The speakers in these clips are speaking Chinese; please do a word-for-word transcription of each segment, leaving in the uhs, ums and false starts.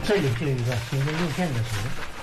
这里就有一个行政路线的图，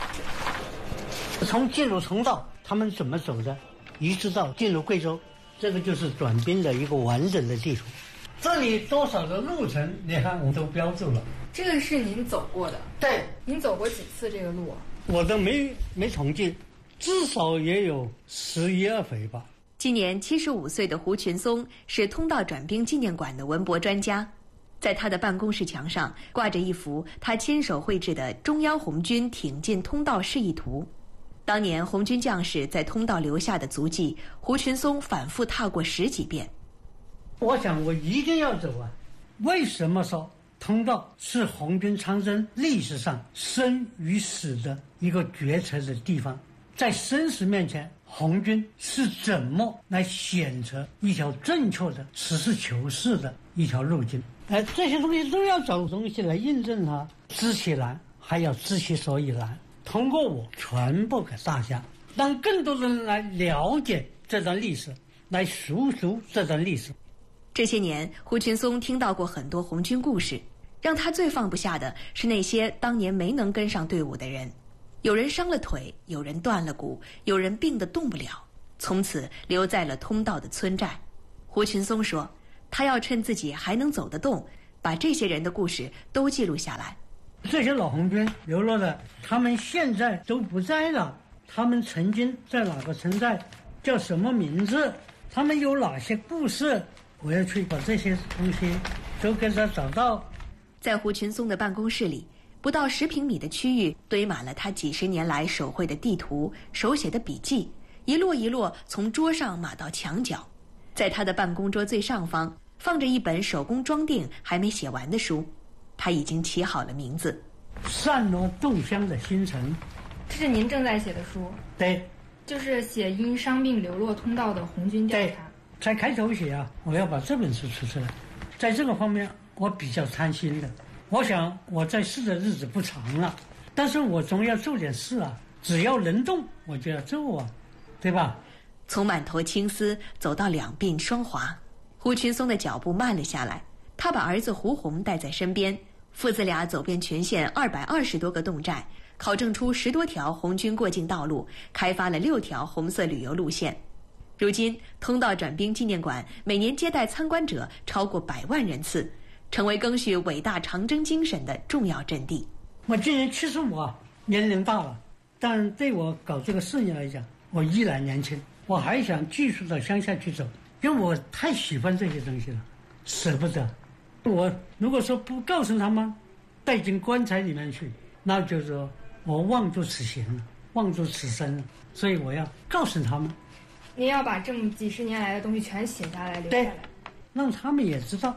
从进入通道他们怎么走的，一直到进入贵州，这个就是转兵的一个完整的地图。这里多少的路程，你看我都标注了。 这个是您走过的？ 对。 您走过几次这个路？ 我都没没统计，至少也有十一二回吧。 今年七十五岁的胡群松是通道转兵纪念馆的文博专家，在他的办公室墙上挂着一幅他亲手绘制的中央红军挺进通道示意图。当年红军将士在通道留下的足迹，胡群松反复踏过十几遍。 我想我一定要走啊！为什么说通道是红军长征历史上生与死的一个决策的地方？在生死面前，红军是怎么来选择一条正确的实事求是的一条路径？哎，这些东西都要找东西来印证它，知其然还要知其所以然，通过我传播给大家，让更多人来了解这段历史，来述说这段历史。 这些年，胡群松听到过很多红军故事，让他最放不下的是那些当年没能跟上队伍的人。有人伤了腿，有人断了骨，有人病得动不了，从此留在了通道的村寨。胡群松说，他要趁自己还能走得动，把这些人的故事都记录下来。 这些老红军流落的，他们现在都不在了，他们曾经在哪个村寨，叫什么名字，他们有哪些故事，我要去把这些东西都给他找到。 在胡群松的办公室里，不到十平米的区域堆满了他几十年来手绘的地图、手写的笔记，一摞一摞从桌上码到墙角。在他的办公桌最上方放着一本手工装订还没写完的书，他已经起好了名字： 散落洞乡的星辰。 这是您正在写的书？ 对， 就是写因伤病流落通道的红军调查。 在开头写啊，我要把这本书出出来。在这个方面我比较贪心的，我想我在世的日子不长了，但是我总要做点事啊，只要能动我就要做啊，对吧？ 从满头青丝走到两鬓霜华，胡群松的脚步慢了下来。他把儿子胡红带在身边，父子俩走遍全县二百二十多个洞寨，考证出十多条红军过境道路，开发了六条红色旅游路线。如今，通道转兵纪念馆每年接待参观者超过百万人次，成为赓续伟大长征精神的重要阵地。 我今年七十五啊，年龄大了，但对我搞这个事业来讲，我依然年轻，我还想继续到乡下去走，因为我太喜欢这些东西了，舍不得。我如果说不告诉他们，带进棺材里面去，那就是说我妄作此行了，妄作此生了，所以我要告诉他们。 您要把这么几十年来的东西全写下来留下来， 对，让他们也知道。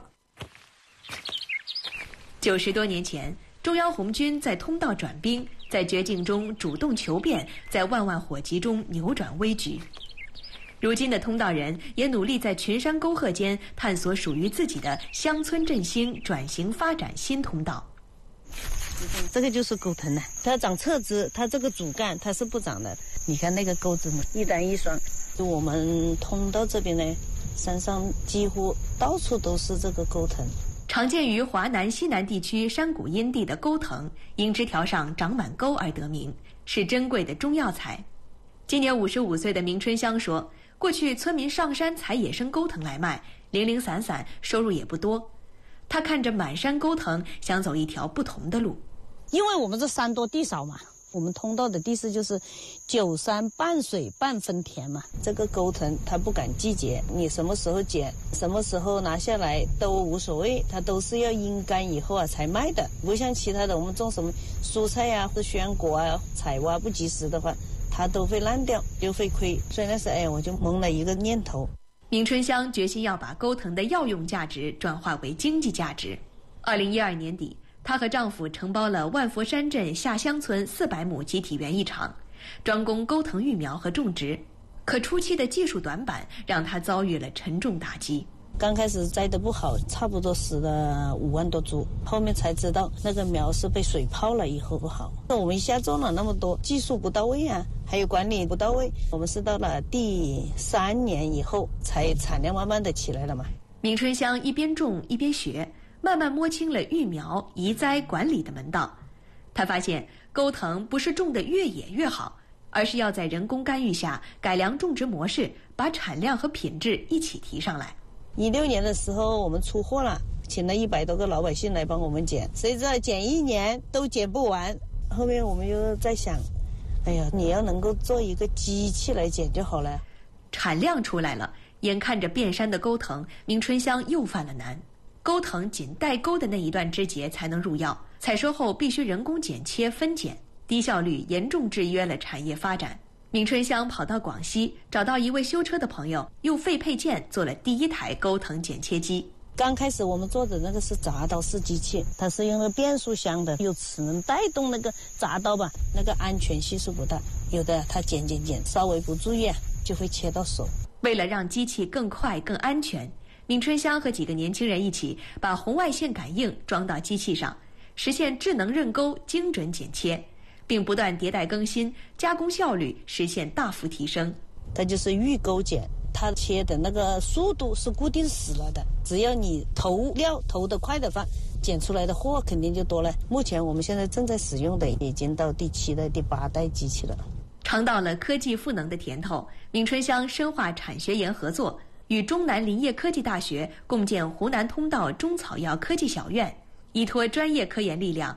九十多年前，中央红军在通道转兵，在绝境中主动求变，在万万火急中扭转危局。如今的通道人也努力在群山沟壑间探索属于自己的乡村振兴、转型发展新通道。 这个就是沟藤了，它长侧枝，它这个主干它是不长的。你看那个钩子呢，一单一双。我们通道这边呢，山上几乎到处都是这个钩藤。 常见于华南西南地区山谷阴地的钩藤，因枝条上长满钩而得名，是珍贵的中药材。今年五十五岁的明春香说，过去村民上山采野生钩藤来卖，零零散散，收入也不多。他看着满山钩藤，想走一条不同的路。 因为我们这山多地少嘛，我们通道的地势就是九山半水半分田嘛。这个钩藤它不赶季节，你什么时候剪，什么时候拿下来都无所谓，它都是要阴干以后啊才卖的。不像其他的，我们种什么蔬菜啊或者鲜果啊，采挖不及时的话，它都会烂掉，就会亏。所以那时哎，我就萌了一个念头。 明春香决心要把钩藤的药用价值转化为经济价值。二零一二年底，她和丈夫承包了万佛山镇下乡村四百亩集体园艺场，专攻钩藤育苗和种植。可初期的技术短板让她遭遇了沉重打击。 刚开始栽得不好，差不多死了五万多株，后面才知道那个苗是被水泡了以后不好。那我们一下种了那么多，技术不到位啊，还有管理不到位，我们是到了第三年以后才产量慢慢的起来了嘛。 明春香一边种一边学，慢慢摸清了育苗、移栽管理的门道。 他发现钩藤不是种得越野越好，而是要在人工干预下改良种植模式，把产量和品质一起提上来。 一六年的时候我们出货了，请了一百多个老百姓来帮我们剪，谁知道剪一年都剪不完。后面我们又在想，哎呀，你要能够做一个机器来剪就好了。 产量出来了，眼看着遍山的钩藤，明春香又犯了难。钩藤仅带钩的那一段枝节才能入药，采收后必须人工剪切分拣，低效率严重制约了产业发展。明春香跑到广西，找到一位修车的朋友，用废配件做了第一台钩藤剪切机。 刚开始我们做的那个是铡刀式机器，它是用了变速箱的，有齿轮带动那个铡刀吧，那个安全系数不大，有的它剪剪剪稍微不注意啊，就会切到手。 为了让机器更快更安全，闵春香和几个年轻人一起把红外线感应装到机器上，实现智能刃钩精准剪切，并不断迭代更新，加工效率实现大幅提升。 它就是预钩剪，它切的那个速度是固定死了的，只要你投料投得快的话，剪出来的货肯定就多了。目前我们现在正在使用的已经到第七代第八代机器了。 尝到了科技赋能的甜头，闵春香深化产学研合作，与中南林业科技大学共建湖南通道中草药科技小院，依托专业科研力量，